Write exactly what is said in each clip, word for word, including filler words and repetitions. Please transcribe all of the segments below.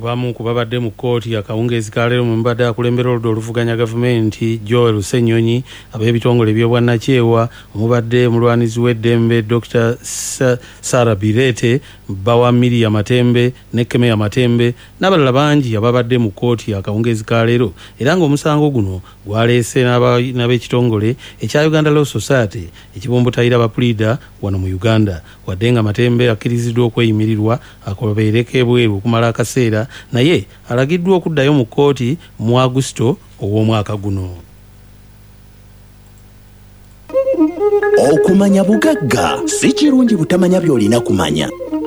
abamu ku babadde mu kkooti akawungeezi ka leero mu mbadde akulembera oludda oluvuganya gavumenti Joel Ssenyonyi ab'ebitongole by'obwannakyewa omubadde omulwanizi w'eddembe Doctor Sarah Birete Bawa Miriam Matembe ne Kemeya Matembe n'abalala bangi ababadde mu kkooti akawungeezi ka leero era ng'omusango guno gwaleese n'ab'ekitongole ekya Uganda Law Society ekibumbutayira abapuliida wano mu Uganda wadde nga Matembe akkiriziddwa okweyimirirwa akobeereko ebweru okumala akaseera naye alagiddwa okuddayo mu kkooti mu Agusto ow'omwaka guno. Okumanya bugagga si kirungi butamanya by'olina kumanya.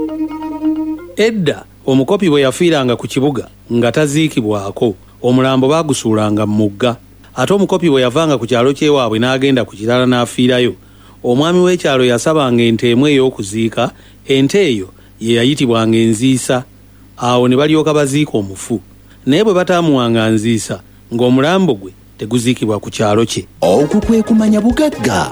Edda omukopi bwe yafiiranga ku kibuga nga taziikibwako omulambo baagusuulanga mu mugga ate omukopi bwe yavanga ku kyalo ky'ewaabwe n'agenda ku kirala n'afiirayo omwami w'ekyalo yasabanga ente emu ey'okuziika ente eyo ye yayitibwanga enziisa awo ne balyoka baziika omufu naye bwe bataamuwanga nziisa ng'omulambo gwe teguziikibwa ku kyalo kye. Okwo kwe kumanya bugagga.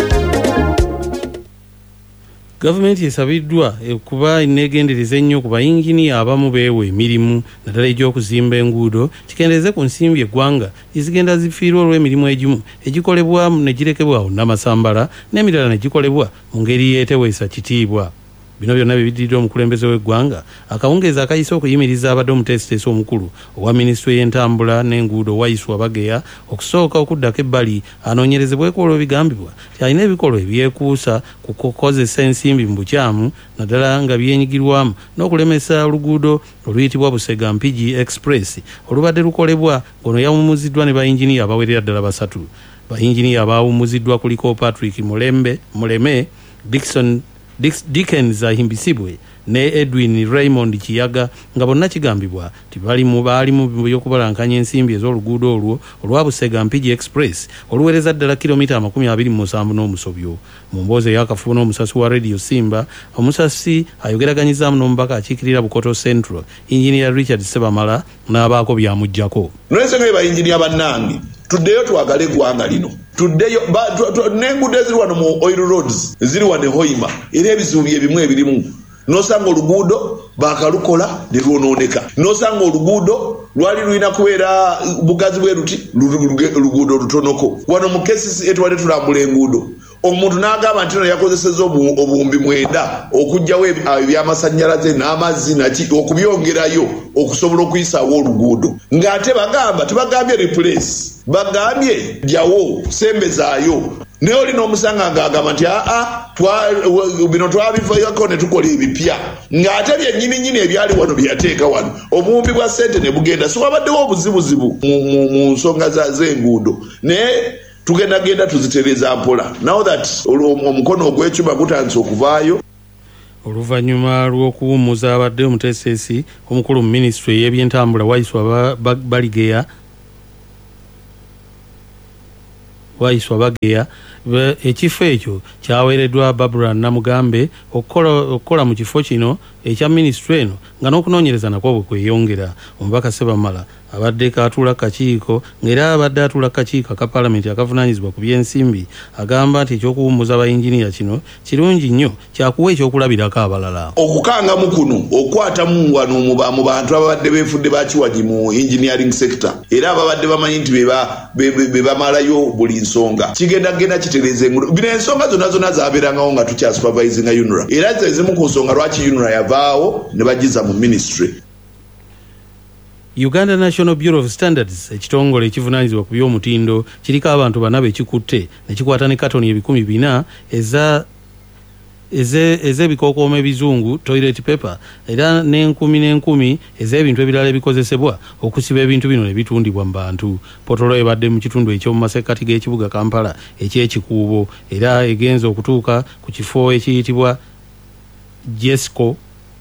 Gavumenti esabiddwa kuba eneegendereza ennyo ku bayinginiya abamu beewa emirimu naddala egy'okuzimba enguudo kikendeeze ku nsimbi eggwanga ezigenda zifiirwa olw'emirimu egimu egikolebwa ne girekebwa n'amasambala n'emirala ne gikolebwa mu ngeri yeeteweesa kitiibwa. Bino byonna bibiddiridde omukulembeze w'eggwanga akawungeezi akayise okuyimiriza abadde omuteesiteesi omukulu owa minisitule y'entambula n'enguudo Waiswa Bageya okusooka okuddako ebbali anoonyerezebweko olw'ebigambibwa kyalina ebikolwa ebyekuusa ku kukozesa ensimbi mu bukyamu naddala nga byenyigirwamu n'okulemesa oluguudo oluyitibwa Busega Mpigi Express olubadde lukolebwa ngono yawummuziddwa ne bayinginiya abawerera ddala basatu. Bayinginiya abaawummuziddwa kuliko Patrick Mulembe Muleme Dickson Dickens Ahimbisibwe ne Edwin Raymond Kiyaga nga bonna kigambibwa tibali mu baali mu byokubalankanya ensimbi ez'oluguudo olwo olwa Busega Mpigi Express oluwereza ddala kilomita amakumi abiri mu musanvu n'omusobyo. Mu mboozi eyakafuba n'omusasi wa Radio Simba omusasi ayogeraganyizaamu n'omubaka akiikirira Bukoto Central Engineer Richard Sebamala n'abaako byamuggyako. Nolwensonga bayinginiya bannange tuddeyo twagale eggwanga lino tuddeyo n'enguudo eziri wano mu oil roads ziri wano Hoima era ebizibu bye bimu ebirimu nosanga oluguudo bakalukola ne lwonooneka nosanga oluguudo lwali lulina kubeera bugazi bwe ruti oluguudo lutonoko wano mu kesisi etwali tulambula enguudo omuntu n'agamba nti no yakozeseza obuwumbi mwenda okugyawo ebyamasannyalaze n'amazzi naki okubyongerayo okusobola okuyisaawo oluguudo ng'ate bagamba tebagambye replace bagambye gyawo sembezaayo naye olina omusanga ng'agamba nti aa bino twabivako ne tukola ebipya ng'ate byennyininyini ebyali wano byeyateeka wano obuwumbi bwa ssente ne bugenda so wabaddewo obuzibuzibu mu nsonga z'enguudo naye tugendagenda tuzitereza mpola now that omukono ogw'ekyuma gutandise okuvaayo. Oluvannyuma lw'okuwummuza abadde omuteesiteesi omukulu mu minisitule y'ebyentambula Waiswa Baligeya Waiswa Bageya ekifo ekyo kyaweereddwa Barbara Namugambe okukola mu kifo kino ekya minisitule eno nga n'okunoonyereza nakwo bwe kweyongera. Omubaka Sebamala abadde kaatuula kakiiko ng'era abadde atuula kakiiko aka paalamenti akavunaanyizibwa ku by'ensimbi agamba nti ekyokuwummuza abayinginiya kino kirungi nnyo kyakuwa ekyokulabirako abalala. Okukangamu kuno okukwatamu wano mu bantu ababadde beefudde bakiwagi mu engineering sector era ababadde bamanyi nti be bamalayo buli nsonga kigenda genda kitereeza enguudo bino ensonga zonna zonna zaabeerangawo nga tukya supervising U N R A era zezimu ku nsonga lwaki U N R A yavaawo ne bagiza mu ministry. Uganda National Bureau of Standards ekitongole ekivunaanyizibwa ku by'omutindo kiriko abantu bana bekikutte ne kikwata ne katoni ebikumi bina eza ez'ebikookooma ebizungu toilet paper era n'enkumi n'enkumi ez'ebintu ebirala ebikozesebwa okusiba ebintu bino ne bitundibwa mu bantu. Potolo ebadde mu kitundu eky'omu masekkati g'ekibuga Kampala eky'ekikuubo era egenza okutuuka ku kifo ekiyitibwa Jesco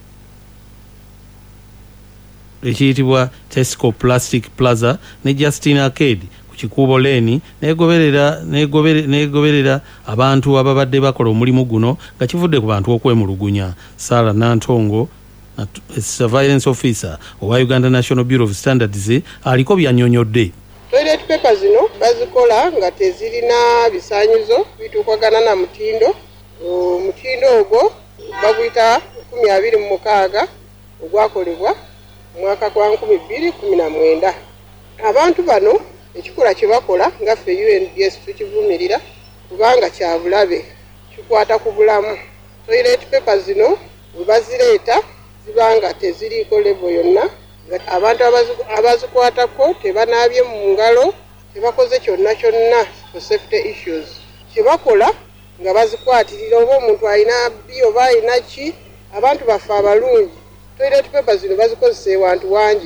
ekiyitibwa Tesco Plastic Plaza ne Justin Arcade ku kikuubo leeni negoberera negoberera abantu ababadde bakola omulimu guno nga kivudde ku bantu okwemulugunya. Sarah Nantongo surveillance officer owa Uganda National Bureau of Standards aliko byanyonyodde. Toilet paper zino bazikola nga tezirina bisaanyizo bituukagana na mutindo. Mutindo ogwo baguyita kumi abiri mu mukaaga ogwakolebwa mwaka gwa nkumi bbiri kumi na mwenda. Abantu bano ekikola kye bakola nga ffe U N D S tukivumirira kubanga kya bulabe kikwata ku bulamu. Toilet paper zino bwe bazireeta zibanga teziriiko lebo yonna, abantu abazikwatako tebanaabye mu ngalo, tebakoze kyonna kyonna for safety issues. Kye bakola nga bazikwatirira oba omuntu alina bbi oba alina ki, abantu baffe abalungi toilet paper zino bazikozesa ewantu wangi.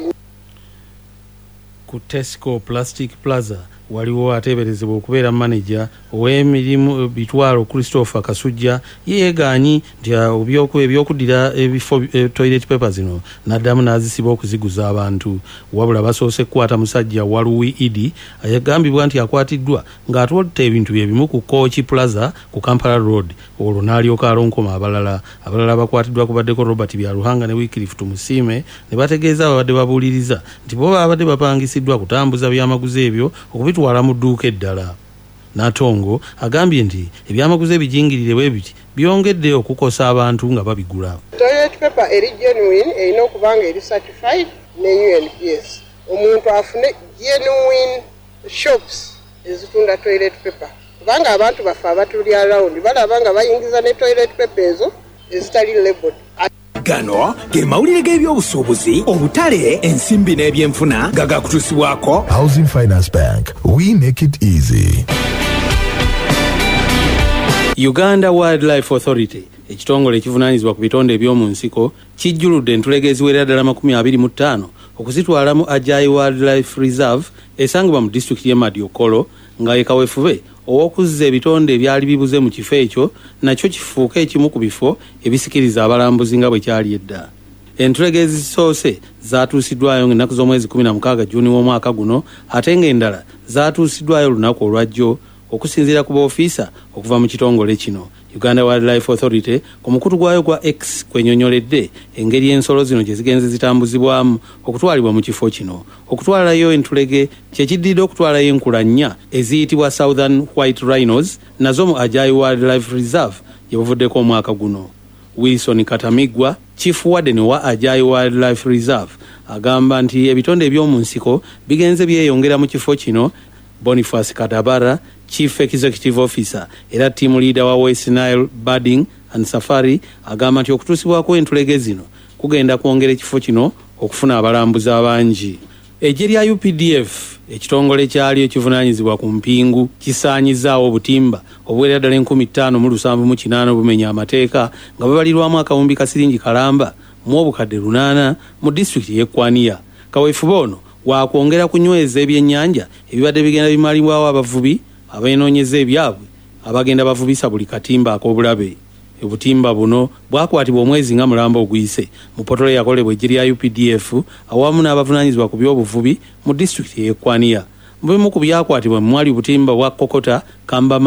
Ku Tesco Plastic Plaza waliwo ateeberezebwa okubeera manager ow'emirimu bitwalo Christopher Kasujja yeegaanyi nti ebyokuddira ebifo toilet paper zino n'addamu n'azisiba okuziguza abantu. Wabula basoose kukwata musajja Waluwi Idi ayagambibwa nti akwatiddwa ng'atwodde ebintu bye bimu ku Kochi Plaza ku Kampala Road, olwo n'alyoka alonkoma abalala. Abalala bakwatiddwa kubaddeko Robert Byaruhanga ne Wycliffe Tumusiime ne bategeeza ababadde babuuliriza nti bo babadde bapangisiddwa kutambuza byamaguzi ebyo okubitwala mu dduuka eddala. Natongo agambye nti ebyamaguzi ebijingirire bwe biti byongedde okukosa abantu nga babigula. Toilet paper eri genuine erina okuba nga eri certified ne U N D S. Omuntu afune genuine shops ezitunda toilet paper kubanga abantu baffe abatuli around balaba nga bayingiza ne toilet paper ezo ezitali labeled. Gano ge mawulire g'ebyobusuubuzi, obutale, ensimbi n'ebyenfuna nga gakutuusibwako Housing Finance Bank. We make it easy. Uganda Wildlife Authority, ekitongole ekivunaanyizibwa ku bitonde eby'omu nsiko, kijjuludde entulege eziwerera ddala makumi abiri mu ttaano okuzitwala mu Ajai Wildlife Reserve esangibwa mu disitulikiti y'e Madiokolo, nga ekaweefube ow'okuzza ebitonde ebyali bibuze mu kifo ekyo nakyo kifuuka ekimu ku bifo ebisikiriza abalambuzi nga bwe kyali edda. Entulege ezisoose zaatuusiddwayo ng'ennaku z'omwezi kumi na mukaaga Juni w'omwaka guno, ate ng'endala zaatuusiddwayo olunaku olwajjo okusinziira ku boofiisa okuva mu kitongole kino. Uganda Wildlife Authority ku mukutu gwayo gwa X kwenyonyoledde engeri ensolo zino gye zigenze zitambuzibwamu okutwalibwa mu kifo kino. Okutwalayo entulege kye kiddidde okutwalayo enkula nnya eziyitibwa Southern White Rhinos nazo mu Ajai Wildlife Reserve gye buvuddeko omwaka guno. Wilson Katamigwa, Chief Warden wa Ajai Wildlife Reserve, agamba nti ebitonde eby'omu nsiko bigenze byeyongera mu kifo kino. Boniface Kadabara, Chief Executive Officer era team leader wa West Nile Birding and Safari, agamba nti okutuusibwako entulege zino kugenda kwongera ekifo kino okufuna abalambuzi abangi. Eggye lya U P D F, ekitongole kyali ekivunaanyizibwa ku mpingu, kisaanyizaawo obutimba obuwerera ddala enkumi ttaano mu lusanvu mu kinaana obumenya amateeka nga babalirwamu akawumbi ka siringi kalamba mu obukadde lunaana mu disitulikiti y'Ekwaniya. Kaweefube ono wakwongera kunyweza ebyennyanja ebibadde bigenda bimalibwawo abavubi abeenoonyeza ebyabwe abagenda bavubisa buli katimba ak'obulabe. Obutimba buno bwakwatibwa omwezi nga mulamba oguyise mu potolo yakolebwa eggye lya U P D F awamu n'abavunaanyizibwa ku by'obuvubi mu disitulikiti y'Ekwaniya. Mu bimu ku byakwatibwa mwali obutimba bwa Kokota, Kamba